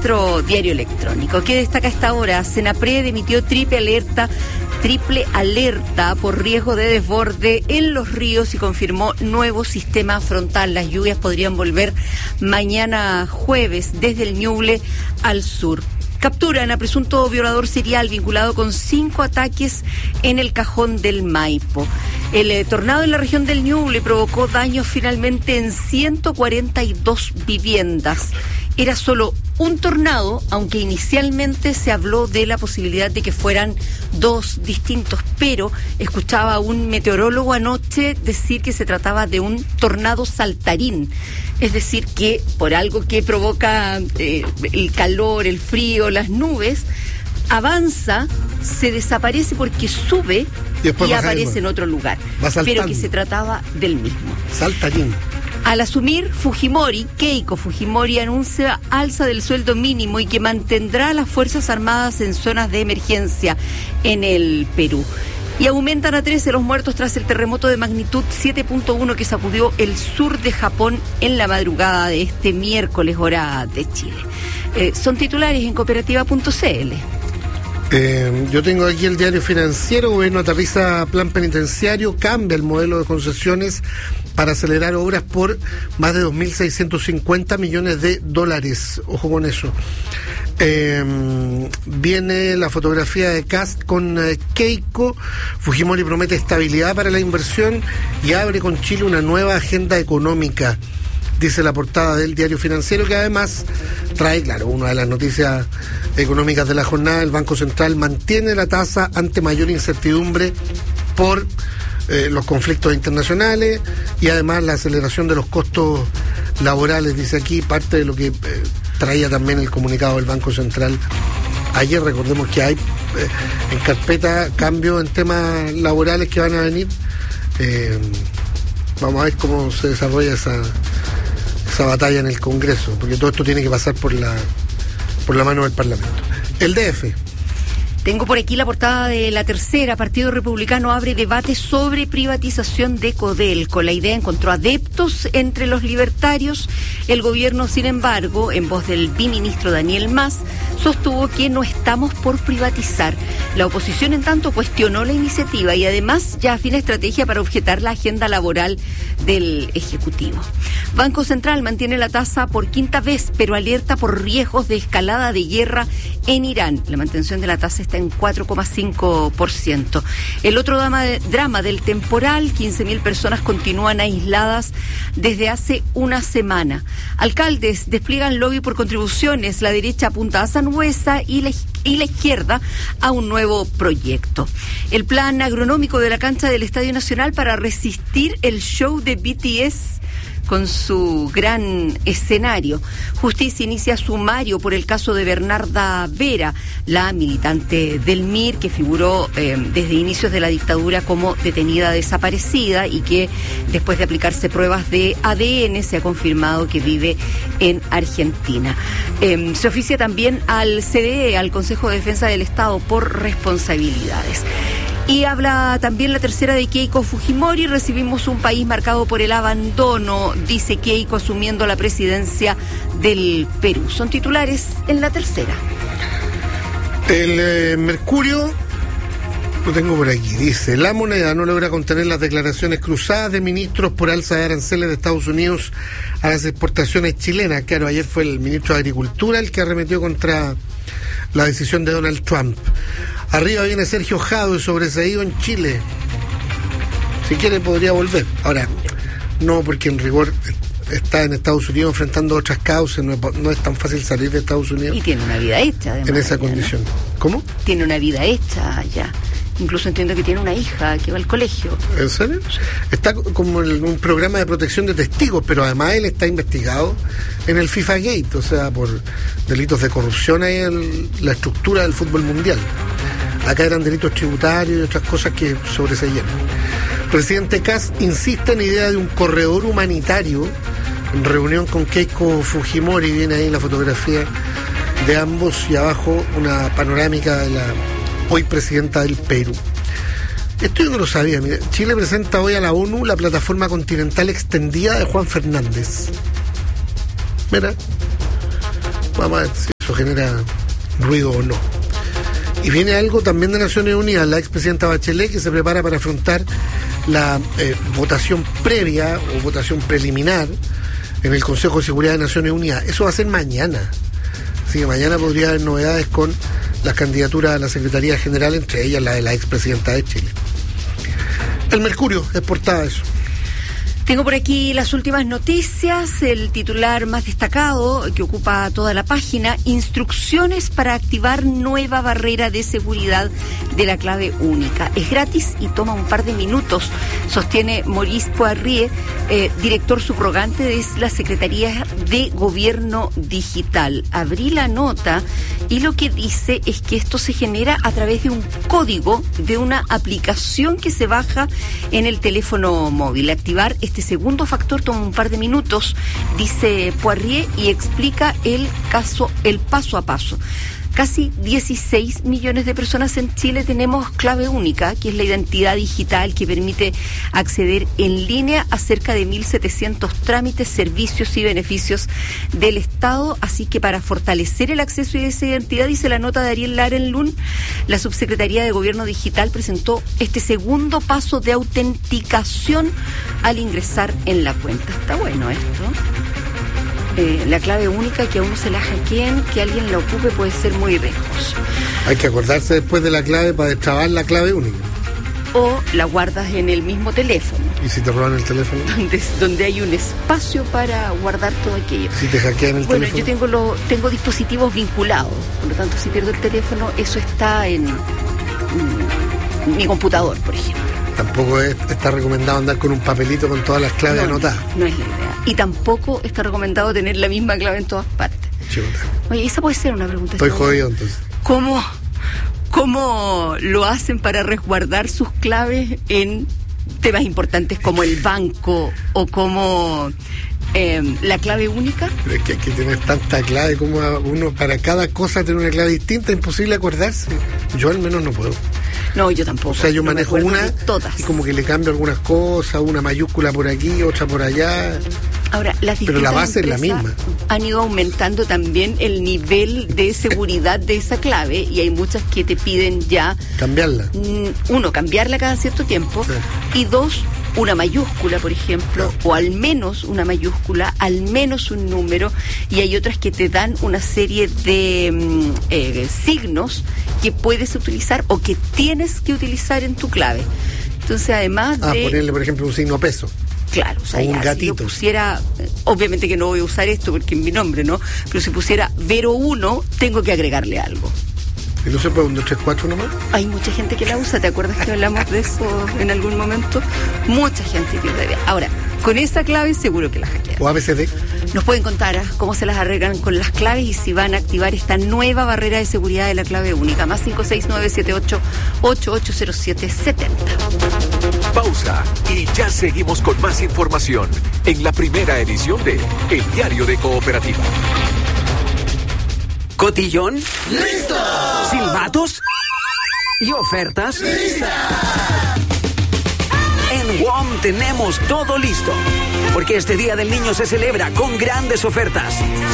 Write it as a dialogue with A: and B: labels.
A: nuestro diario electrónico. ¿Qué destaca esta hora? Senapred emitió triple alerta por riesgo de desborde en los ríos y confirmó nuevo sistema frontal. Las lluvias podrían volver mañana jueves desde el Ñuble al sur. Capturan a presunto violador serial vinculado con 5 ataques en el Cajón del Maipo. El tornado en la región del Ñuble provocó daños finalmente en 142 viviendas. Era solo un tornado, aunque inicialmente se habló de la posibilidad de que fueran 2 distintos, pero escuchaba a un meteorólogo anoche decir que se trataba de un tornado saltarín, es decir, que por algo que provoca el calor, el frío, las nubes, avanza, se desaparece porque sube y aparece en otro lugar, pero que se trataba del mismo.
B: Saltarín.
A: Al asumir Keiko Fujimori anuncia alza del sueldo mínimo y que mantendrá a las Fuerzas Armadas en zonas de emergencia en el Perú. Y aumentan a 13 los muertos tras el terremoto de magnitud 7.1 que sacudió el sur de Japón en la madrugada de este miércoles, hora de Chile. Son titulares en cooperativa.cl.
B: Yo tengo aquí el diario financiero. Gobierno aterriza plan penitenciario, cambia el modelo de concesiones para acelerar obras por más de 2.650 millones de dólares. Ojo con eso. Viene la fotografía de Cast con Keiko. Fujimori promete estabilidad para la inversión y abre con Chile una nueva agenda económica, dice la portada del diario financiero, que además trae, claro, una de las noticias económicas de la jornada. El Banco Central mantiene la tasa ante mayor incertidumbre por los conflictos internacionales y además la aceleración de los costos laborales, dice aquí, parte de lo que traía también el comunicado del Banco Central ayer. Recordemos que hay en carpeta cambios en temas laborales que van a venir. Vamos a ver cómo se desarrolla esa batalla en el Congreso, porque todo esto tiene que pasar por la mano del Parlamento. El DF.
A: Tengo por aquí la portada de La Tercera. Partido Republicano abre debate sobre privatización de Codelco. La idea encontró adeptos entre los libertarios. El gobierno, sin embargo, en voz del biministro Daniel Mas, sostuvo que no estamos por privatizar. La oposición, en tanto, cuestionó la iniciativa y además ya afina estrategia para objetar la agenda laboral del Ejecutivo. Banco Central mantiene la tasa por 5ª vez, pero alerta por riesgos de escalada de guerra en Irán. La mantención de la tasa está en 4,5%. El otro drama del temporal, 15.000 personas continúan aisladas desde hace una semana. Alcaldes despliegan lobby por contribuciones, la derecha apunta a Sangüesa y la izquierda a un nuevo proyecto. El plan agronómico de la cancha del Estadio Nacional para resistir el show de BTS con su gran escenario. Justicia inicia sumario por el caso de Bernarda Vera, la militante del MIR que figuró desde inicios de la dictadura como detenida desaparecida y que después de aplicarse pruebas de ADN se ha confirmado que vive en Argentina. Se oficia también al CDE, al Consejo de Defensa del Estado, por responsabilidades. Y habla también La Tercera de Keiko Fujimori. Recibimos un país marcado por el abandono, dice Keiko, asumiendo la presidencia del Perú. Son titulares en La Tercera.
B: El Mercurio, lo tengo por aquí, dice: la moneda no logra contener las declaraciones cruzadas de ministros por alza de aranceles de Estados Unidos a las exportaciones chilenas. Claro, ayer fue el ministro de Agricultura el que arremetió contra la decisión de Donald Trump. Arriba viene Sergio Jadwe, sobreseído en Chile. Si quiere podría volver. Ahora, no, porque en rigor está en Estados Unidos enfrentando otras causas, no es tan fácil salir de Estados Unidos.
A: Y tiene una vida hecha, además.
B: En esa condición. ¿No? ¿Cómo?
A: Tiene una vida hecha ya. Incluso entiendo que tiene una hija que va al colegio.
B: ¿En serio? Está como en un programa de protección de testigos, pero además él está investigado en el FIFA Gate, o sea, por delitos de corrupción ahí en la estructura del fútbol mundial. Acá eran delitos tributarios y otras cosas que sobreseyeron. Presidente Kast insiste en la idea de un corredor humanitario en reunión con Keiko Fujimori. Viene ahí la fotografía de ambos y abajo una panorámica de la hoy presidenta del Perú. Esto yo no lo sabía. Mira, Chile presenta hoy a la ONU la plataforma continental extendida de Juan Fernández. Mira, Vamos a ver si eso genera ruido o no. Y viene algo también de Naciones Unidas, la expresidenta Bachelet, que se prepara para afrontar la votación previa o votación preliminar en el Consejo de Seguridad de Naciones Unidas. Eso va a ser mañana. Así que mañana podría haber novedades con las candidaturas a la Secretaría General, entre ellas la de la expresidenta de Chile. El Mercurio es portada de eso.
A: Tengo por aquí las últimas noticias, el titular más destacado que ocupa toda la página: instrucciones para activar nueva barrera de seguridad de la clave única. Es gratis y toma un par de minutos, sostiene Maurice Poirier, director subrogante de la Secretaría de Gobierno Digital. Abrí la nota y lo que dice es que esto se genera a través de un código de una aplicación que se baja en el teléfono móvil. Activar este segundo factor toma un par de minutos, dice Poirier, y explica el paso a paso. Casi 16 millones de personas en Chile tenemos clave única, que es la identidad digital que permite acceder en línea a cerca de 1.700 trámites, servicios y beneficios del Estado. Así que para fortalecer el acceso a esa identidad, dice la nota de Ariel Larenlund, la Subsecretaría de Gobierno Digital presentó este segundo paso de autenticación al ingresar en la cuenta. Está bueno esto. La clave única, que a uno se la hackeen, que alguien la ocupe, puede ser muy riesgoso.
B: Hay que acordarse después de la clave para destrabar la clave única.
A: O la guardas en el mismo teléfono.
B: ¿Y si te roban el teléfono?
A: Donde hay un espacio para guardar todo aquello.
B: Si te hackean el teléfono.
A: Bueno, yo tengo dispositivos vinculados, por lo tanto, si pierdo el teléfono, eso está en mi computador, por ejemplo.
B: Tampoco está recomendado andar con un papelito con todas las claves anotadas.
A: No es la idea. Y tampoco está recomendado tener la misma clave en todas partes.
B: Chuta.
A: Oye, esa puede ser una pregunta.
B: Estoy jodido entonces.
A: ¿Cómo lo hacen para resguardar sus claves en temas importantes como el banco o como la clave única?
B: Pero es que hay que tener tanta clave como uno para cada cosa tener una clave distinta, es imposible acordarse. Yo al menos no puedo.
A: No, yo tampoco.
B: O sea, yo manejo una
A: todas.
B: Y como que le cambio algunas cosas, una mayúscula por aquí, otra por allá.
A: Ahora,
B: pero la base es la misma.
A: Han ido aumentando también el nivel de seguridad de esa clave y hay muchas que te piden ya
B: cambiarla.
A: Uno, cambiarla cada cierto tiempo, sí. Y dos, una mayúscula, por ejemplo, o al menos una mayúscula, al menos un número, y hay otras que te dan una serie de signos que puedes utilizar o que tienes que utilizar en tu clave. Entonces, además de
B: ponerle, por ejemplo, un signo peso.
A: Claro, o sea,
B: un gatito.
A: Si yo pusiera, obviamente que no voy a usar esto porque es mi nombre, ¿no? Pero si pusiera Vero 1, tengo que agregarle algo.
B: ¿Y no se puede un 2, 3, 4 nomás?
A: Hay mucha gente que la usa, ¿te acuerdas que hablamos de eso en algún momento? Mucha gente que la ve. Ahora, con esa clave seguro que la hackean.
B: ¿O ABCD?
A: Nos pueden contar cómo se las arreglan con las claves y si van a activar esta nueva barrera de seguridad de la clave única. Más 56978-880770.
C: Pausa y ya seguimos con más información en la primera edición de El Diario de Cooperativa.
D: ¿Cotillón?
E: ¡Listo!
D: ¿Silbatos? ¿Y ofertas?
E: ¡Lista!
D: En WOM tenemos todo listo, porque este Día del Niño se celebra con grandes ofertas.